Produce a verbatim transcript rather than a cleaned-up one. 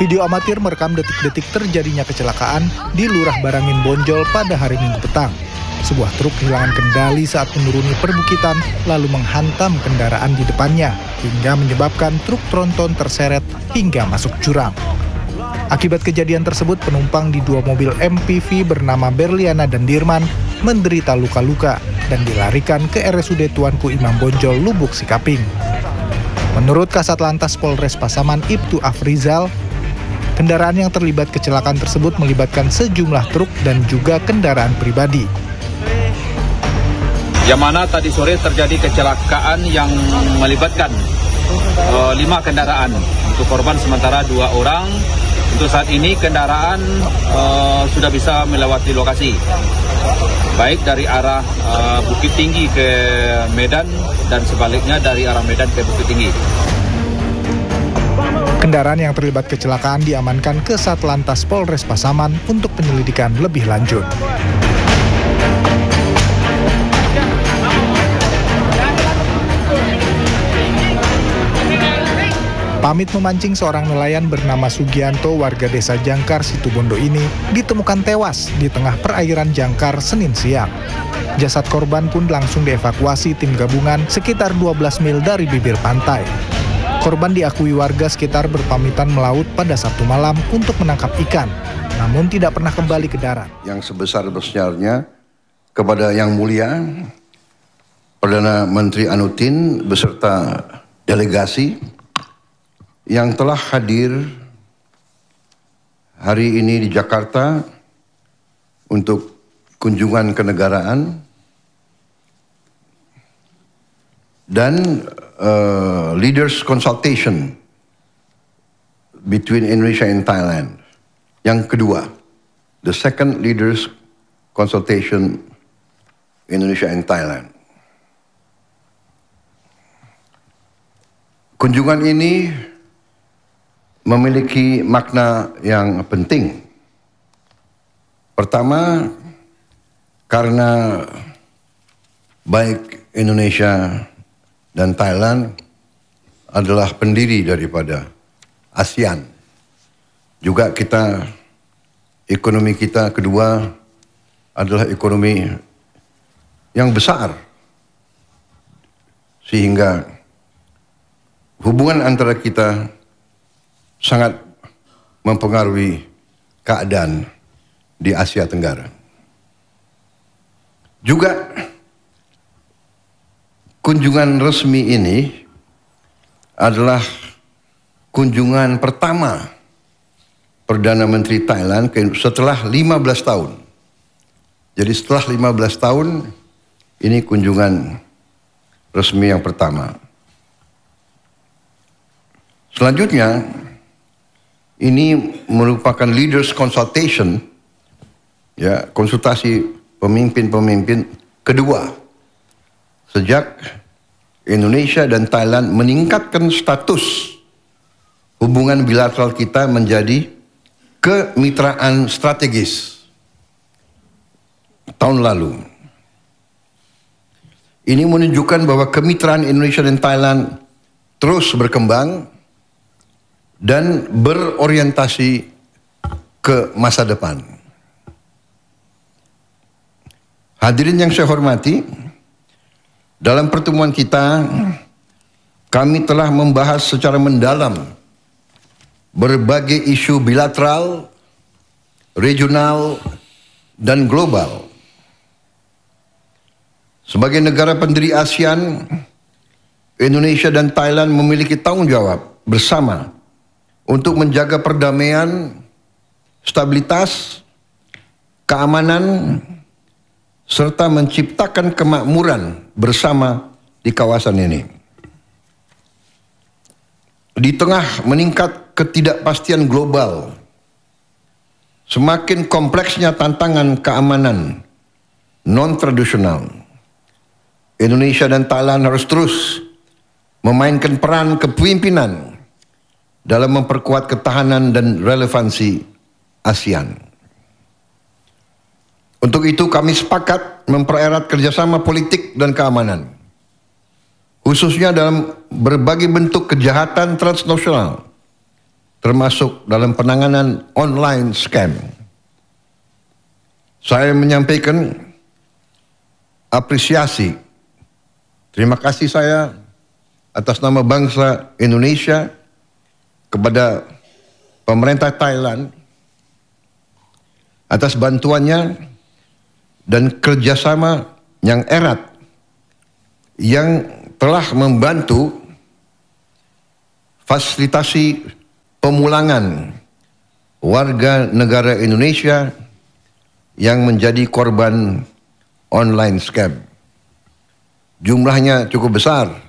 Video amatir merekam detik-detik terjadinya kecelakaan di Lurah Barangin Bonjol pada hari Minggu petang. Sebuah truk kehilangan kendali saat menuruni perbukitan lalu menghantam kendaraan di depannya hingga menyebabkan truk tronton terseret hingga masuk jurang. Akibat kejadian tersebut, penumpang di dua mobil M P V bernama Berliana dan Dirman menderita luka-luka dan dilarikan ke R S U D Tuanku Imam Bonjol, Lubuk Sikaping. Menurut Kasat Lantas Polres Pasaman Ibtu Afrizal, kendaraan yang terlibat kecelakaan tersebut melibatkan sejumlah truk dan juga kendaraan pribadi. Yang mana tadi sore terjadi kecelakaan yang melibatkan uh, lima kendaraan. Untuk korban sementara dua orang. Untuk saat ini kendaraan uh, sudah bisa melewati lokasi. Baik dari arah uh, Bukit Tinggi ke Medan dan sebaliknya dari arah Medan ke Bukit Tinggi. Kendaraan yang terlibat kecelakaan diamankan ke Satlantas Polres Pasaman untuk penyelidikan lebih lanjut. Pamit memancing seorang nelayan bernama Sugianto warga desa Jangkar Situbondo ini ditemukan tewas di tengah perairan Jangkar Senin siang. Jasad korban pun langsung dievakuasi tim gabungan sekitar dua belas mil dari bibir pantai. Korban diakui warga sekitar berpamitan melaut pada Sabtu malam untuk menangkap ikan, namun tidak pernah kembali ke darat. Yang sebesar-besarnya kepada Yang Mulia Perdana Menteri Anutin beserta delegasi yang telah hadir hari ini di Jakarta untuk kunjungan kenegaraan dan uh, leaders consultation between Indonesia and Thailand. Yang kedua, the second leaders consultation Indonesia and Thailand. Kunjungan ini memiliki makna yang penting. Pertama, karena baik Indonesia dan Thailand adalah pendiri daripada ASEAN. Juga kita, ekonomi kita kedua adalah ekonomi yang besar. Sehingga hubungan antara kita sangat mempengaruhi keadaan di Asia Tenggara. Juga kunjungan resmi ini adalah kunjungan pertama Perdana Menteri Thailand setelah lima belas tahun. Jadi setelah lima belas tahun ini kunjungan resmi yang pertama. Selanjutnya ini merupakan leaders consultation, ya, konsultasi pemimpin-pemimpin kedua sejak Indonesia dan Thailand meningkatkan status hubungan bilateral kita menjadi kemitraan strategis tahun lalu. Ini menunjukkan bahwa kemitraan Indonesia dan Thailand terus berkembang dan berorientasi ke masa depan. Hadirin yang saya hormati, dalam pertemuan kita, kami telah membahas secara mendalam berbagai isu bilateral, regional, dan global. Sebagai negara pendiri ASEAN, Indonesia dan Thailand memiliki tanggung jawab bersama untuk menjaga perdamaian, stabilitas, keamanan, serta menciptakan kemakmuran bersama di kawasan ini. Di tengah meningkat ketidakpastian global, semakin kompleksnya tantangan keamanan non-tradisional, Indonesia dan Thailand harus terus memainkan peran kepemimpinan dalam memperkuat ketahanan dan relevansi ASEAN. Untuk itu kami sepakat mempererat kerjasama politik dan keamanan, khususnya dalam berbagai bentuk kejahatan transnasional termasuk dalam penanganan online scam. Saya menyampaikan apresiasi, terima kasih saya atas nama bangsa Indonesia kepada pemerintah Thailand atas bantuannya dan kerjasama yang erat yang telah membantu fasilitasi pemulangan warga negara Indonesia yang menjadi korban online scam. Jumlahnya cukup besar.